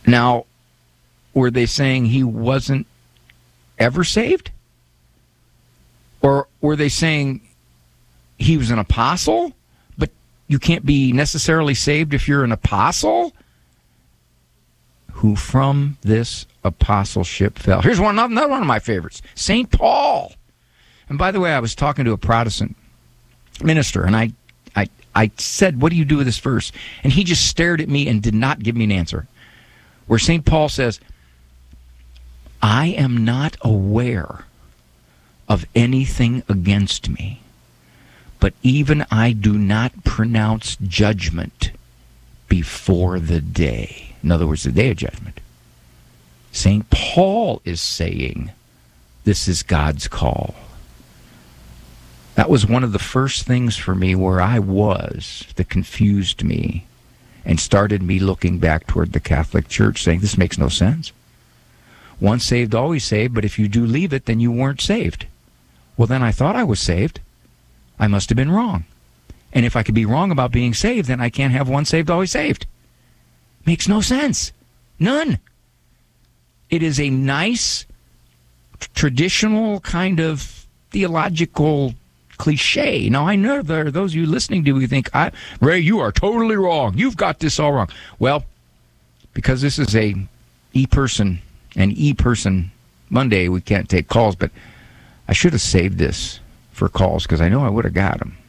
Now, were they saying he wasn't ever saved? Or were they saying he was an apostle, but you can't be necessarily saved if you're an apostle? Who from this apostleship fell. Here's another one of my favorites, St. Paul. And by the way, I was talking to a Protestant minister, and I said, what do you do with this verse? And he just stared at me and did not give me an answer. Where St. Paul says, I am not aware of anything against me, but even I do not pronounce judgment before the day. In other words, the day of judgment. St. Paul is saying this is God's call. That was one of the first things for me where I was that confused me and started me looking back toward the Catholic Church saying, this makes no sense. Once saved, always saved, but if you do leave it, then you weren't saved. Well, then I thought I was saved. I must have been wrong. And if I could be wrong about being saved, then I can't have once saved, always saved. Makes no sense. None. It is a nice, traditional kind of theological cliche. Now, I know there are those of you listening to who think, Ray, you are totally wrong. You've got this all wrong. Well, because this is an e-person Monday, we can't take calls, but I should have saved this for calls because I know I would have got them.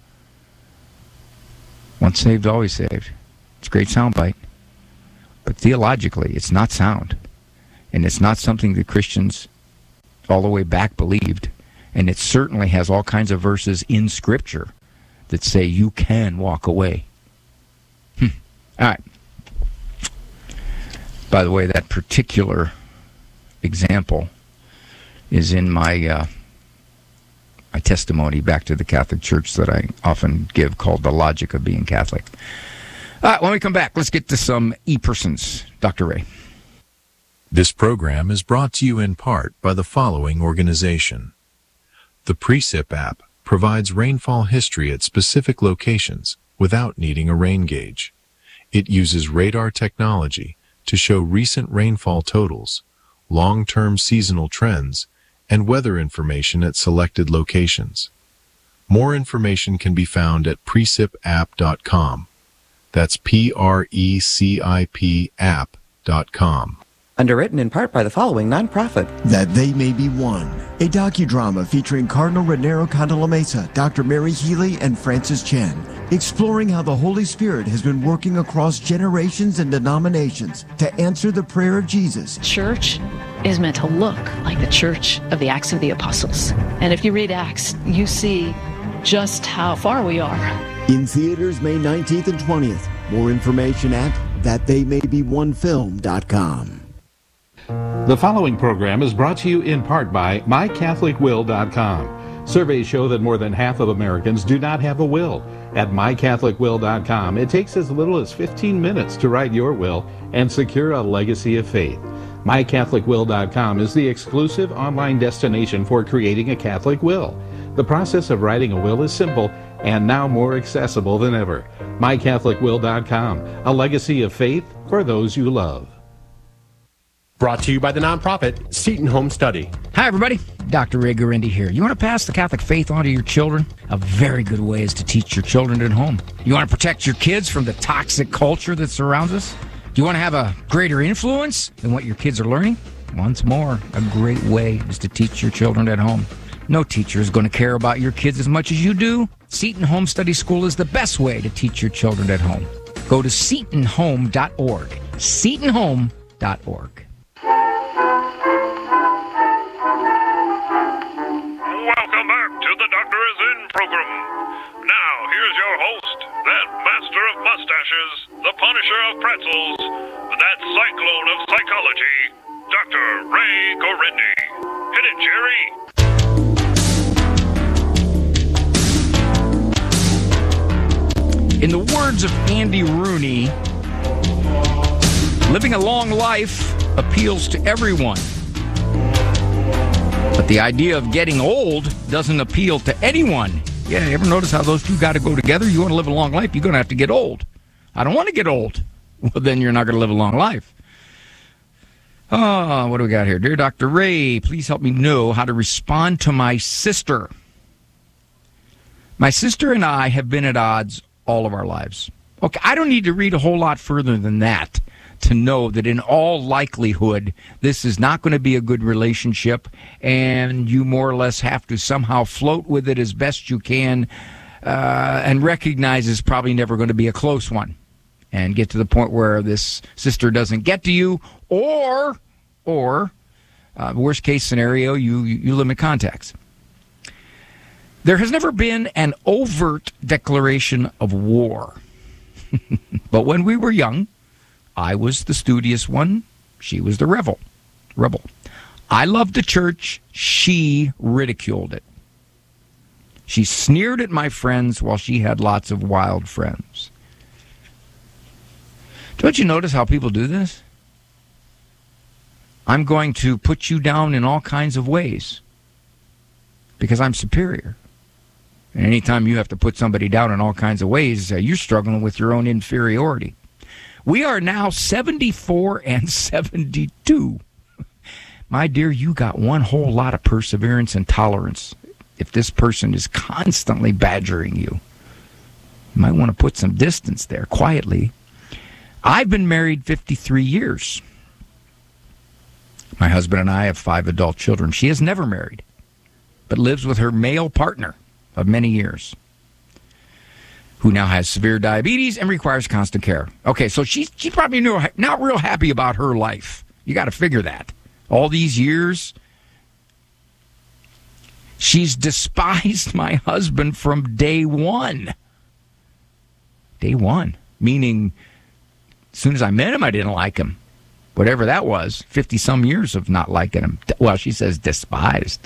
Once saved, always saved. It's a great soundbite. But theologically, it's not sound. And it's not something that Christians all the way back believed. And it certainly has all kinds of verses in Scripture that say you can walk away. All right. By the way, that particular example is in my my testimony back to the Catholic Church that I often give called The Logic of Being Catholic. All right, when we come back, let's get to some e-persons. Dr. Ray. This program is brought to you in part by the following organization. The Precip app provides rainfall history at specific locations without needing a rain gauge. It uses radar technology to show recent rainfall totals, long-term seasonal trends, and weather information at selected locations. More information can be found at precipapp.com. That's PRECIP app.com. Underwritten in part by the following nonprofit. That They May Be One, a docudrama featuring Cardinal Raniero Cantalamessa, Dr. Mary Healy, and Francis Chen, exploring how the Holy Spirit has been working across generations and denominations to answer the prayer of Jesus. Church is meant to look like the church of the Acts of the Apostles. And if you read Acts, you see just how far we are. In theaters May 19th and 20th. More information at thattheymay-be-one-film.com. The following program is brought to you in part by mycatholicwill.com. Surveys show that more than half of Americans do not have a will. At mycatholicwill.com, it takes as little as 15 minutes to write your will and secure a legacy of faith. mycatholicwill.com is the exclusive online destination for creating a Catholic will. The process of writing a will is simple and now more accessible than ever. mycatholicwill.com, a legacy of faith for those you love. Brought to you by the nonprofit Seton Home Study. Hi, everybody. Dr. Ray Guarendi here. You want to pass the Catholic faith on to your children? A very good way is to teach your children at home. You want to protect your kids from the toxic culture that surrounds us? Do you want to have a greater influence than what your kids are learning? Once more, a great way is to teach your children at home. No teacher is going to care about your kids as much as you do. Seton Home Study School is the best way to teach your children at home. Go to setonhome.org. setonhome.org. Welcome back to the Doctor Is In program. Now, here's your host, that master of mustaches, the punisher of pretzels, that cyclone of psychology, Dr. Ray Guarendi. Hit it, Jerry. In the words of Andy Rooney, living a long life appeals to everyone. But the idea of getting old doesn't appeal to anyone. Yeah, you ever notice how those two got to go together? You want to live a long life, you're going to have to get old. I don't want to get old. Well, then you're not going to live a long life. Oh, what do we got here? Dear Dr. Ray, please help me know how to respond to my sister. My sister and I have been at odds all of our lives. Okay, I don't need to read a whole lot further than that to know that in all likelihood, this is not going to be a good relationship, and you more or less have to somehow float with it as best you can and recognize it's probably never going to be a close one, and get to the point where this sister doesn't get to you, or worst case scenario, you limit contacts. There has never been an overt declaration of war. But when we were young, I was the studious one. She was the rebel. I loved the church. She ridiculed it. She sneered at my friends while she had lots of wild friends. Don't you notice how people do this? I'm going to put you down in all kinds of ways because I'm superior. And anytime you have to put somebody down in all kinds of ways, you're struggling with your own inferiority. We are now 74 and 72. My dear, you got one whole lot of perseverance and tolerance. If this person is constantly badgering you, you might want to put some distance there quietly. I've been married 53 years. My husband and I have 5 adult children. She is never married, but lives with her male partner of many years, who now has severe diabetes and requires constant care. Okay, so she's probably not real happy about her life. You got to figure that. All these years, she's despised my husband from day one. Day one, meaning as soon as I met him, I didn't like him. Whatever that was, 50-some years of not liking him. Well, she says despised.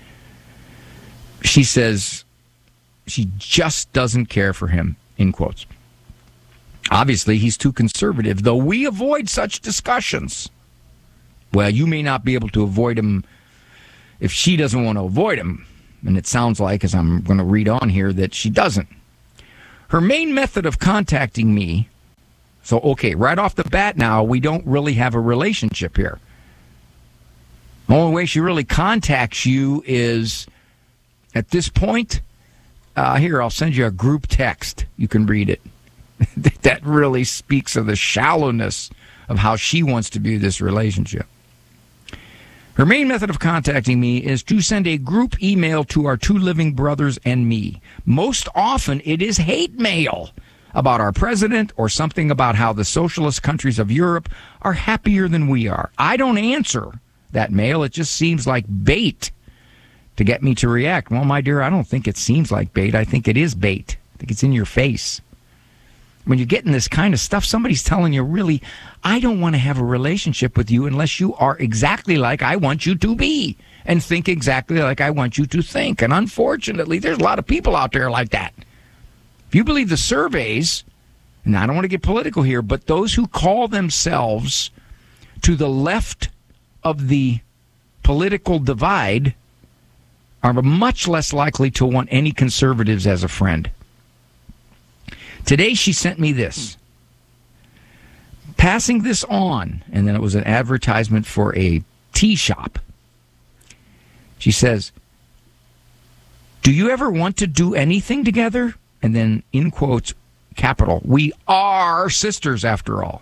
She says she just doesn't care for him, in quotes. Obviously, he's too conservative, though we avoid such discussions. Well, you may not be able to avoid him if she doesn't want to avoid him. And it sounds like, as I'm going to read on here, that she doesn't. Her main method of contacting me, so, okay, right off the bat now, we don't really have a relationship here. The only way she really contacts you is, at this point, here, I'll send you a group text. You can read it. That really speaks of the shallowness of how she wants to view this relationship. Her main method of contacting me is to send a group email to our 2 living brothers and me. Most often, it is hate mail about our president or something about how the socialist countries of Europe are happier than we are. I don't answer that mail. It just seems like bait to get me to react. Well, my dear, I don't think it seems like bait. I think it is bait. I think it's in your face. When you're getting this kind of stuff, somebody's telling you, really, I don't want to have a relationship with you unless you are exactly like I want you to be and think exactly like I want you to think. And unfortunately, there's a lot of people out there like that. If you believe the surveys, and I don't want to get political here, but those who call themselves to the left of the political divide are much less likely to want any conservatives as a friend. Today she sent me this. Passing this on, and then it was an advertisement for a tea shop. She says, do you ever want to do anything together? And then, in quotes, capital, we are sisters after all.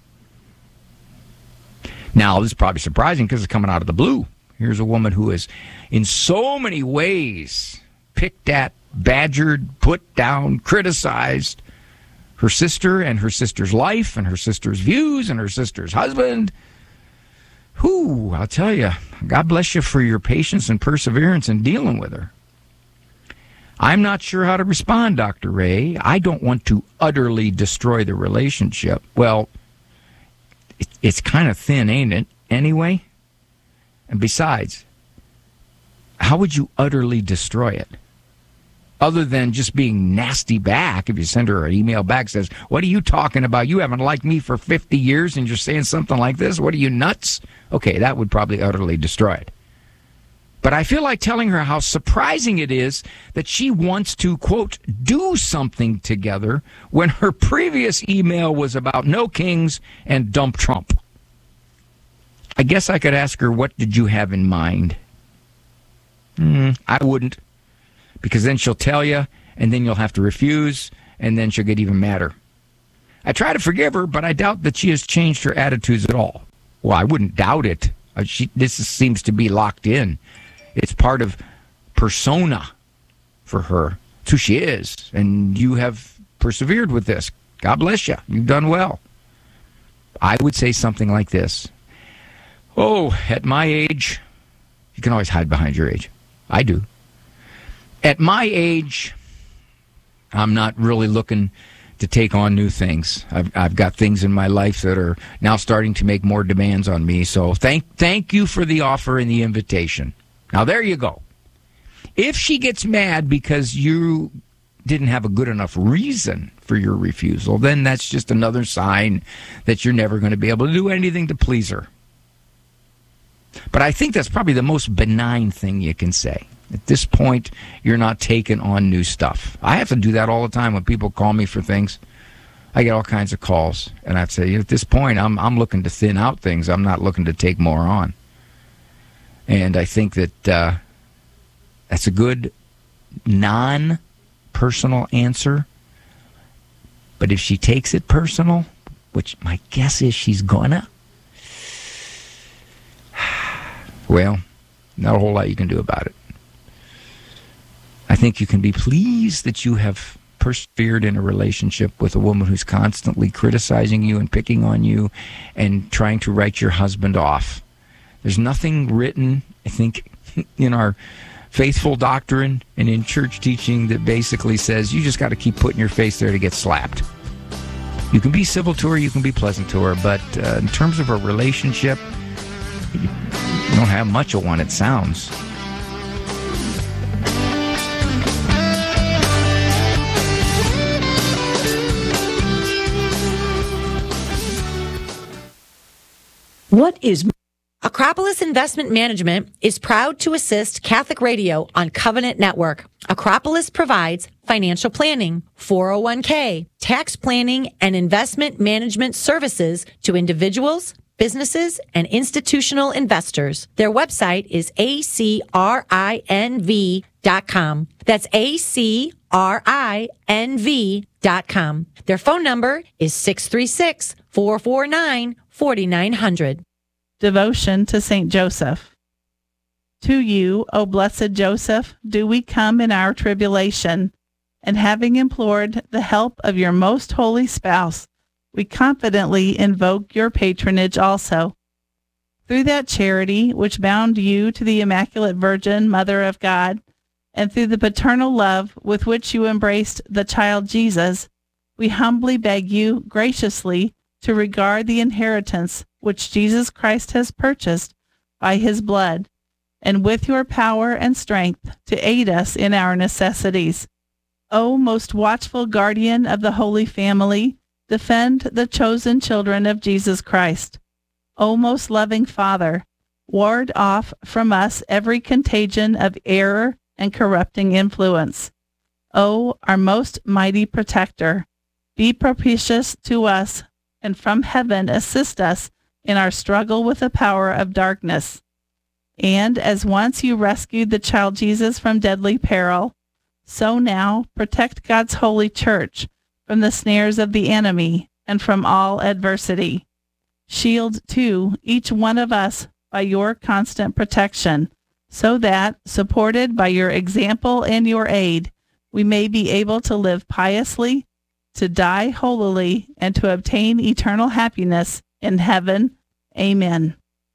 Now, this is probably surprising because it's coming out of the blue. Here's a woman who is, in so many ways, picked at, badgered, put down, criticized her sister and her sister's life and her sister's views and her sister's husband. Whew, I'll tell you, God bless you for your patience and perseverance in dealing with her. I'm not sure how to respond, Dr. Ray. I don't want to utterly destroy the relationship. Well, it's kind of thin, ain't it, anyway? And besides, how would you utterly destroy it? Other than just being nasty back, if you send her an email back that says, what are you talking about? You haven't liked me for 50 years and you're saying something like this? What are you, nuts? Okay, that would probably utterly destroy it. But I feel like telling her how surprising it is that she wants to, quote, do something together when her previous email was about no kings and dump Trump. I guess I could ask her, what did you have in mind? I wouldn't, because then she'll tell you, and then you'll have to refuse, and then she'll get even madder. I try to forgive her, but I doubt that she has changed her attitudes at all. Well, I wouldn't doubt it. This seems to be locked in. It's part of persona for her. It's who she is, and you have persevered with this. God bless you. You've done well. I would say something like this. Oh, at my age, you can always hide behind your age. I do. At my age, I'm not really looking to take on new things. I've got things in my life that are now starting to make more demands on me. So thank you for the offer and the invitation. Now, there you go. If she gets mad because you didn't have a good enough reason for your refusal, then that's just another sign that you're never going to be able to do anything to please her. But I think that's probably the most benign thing you can say. At this point, you're not taking on new stuff. I have to do that all the time when people call me for things. I get all kinds of calls, and I have to say, at this point, I'm looking to thin out things. I'm not looking to take more on. And I think that that's a good non-personal answer. But if she takes it personal, which my guess is she's gonna, well, not a whole lot you can do about it. I think you can be pleased that you have persevered in a relationship with a woman who's constantly criticizing you and picking on you and trying to write your husband off. There's nothing written, I think, in our faithful doctrine and in church teaching that basically says you just got to keep putting your face there to get slapped. You can be civil to her, you can be pleasant to her, but in terms of a relationship, you don't have much of one, it sounds. What is Acropolis Investment Management is proud to assist Catholic Radio on Covenant Network. Acropolis provides financial planning, 401k, tax planning, and investment management services to individuals, businesses, and institutional investors. Their website is acrinv.com. That's acrinv.com. Their phone number is 636-449-4900. Devotion to Saint Joseph. To you, O blessed Joseph, do we come in our tribulation, and having implored the help of your most holy spouse, we confidently invoke your patronage also. Through that charity which bound you to the Immaculate Virgin, Mother of God, and through the paternal love with which you embraced the child Jesus, we humbly beg you graciously to regard the inheritance which Jesus Christ has purchased by his blood, and with your power and strength to aid us in our necessities. O most watchful guardian of the Holy Family, defend the chosen children of Jesus Christ. O most loving Father, ward off from us every contagion of error and corrupting influence. O our most mighty protector, be propitious to us, and from heaven assist us in our struggle with the power of darkness. And as once you rescued the child Jesus from deadly peril, so now protect God's holy church from the snares of the enemy and from all adversity. Shield, too, each one of us by your constant protection, so that, supported by your example and your aid, we may be able to live piously, to die holily, and to obtain eternal happiness in heaven. Amen.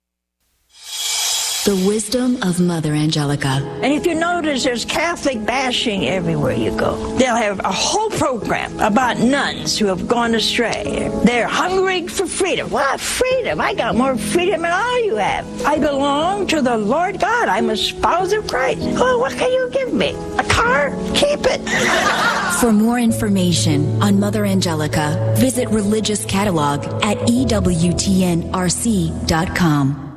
The wisdom of Mother Angelica. And if you notice, there's Catholic bashing everywhere you go. They'll have a whole program about nuns who have gone astray. They're hungry for freedom. What freedom? I got more freedom than all you have. I belong to the Lord God. I'm a spouse of Christ. Oh, what can you give me? A car? Keep it. For more information on Mother Angelica, visit Religious Catalog at EWTNRC.com.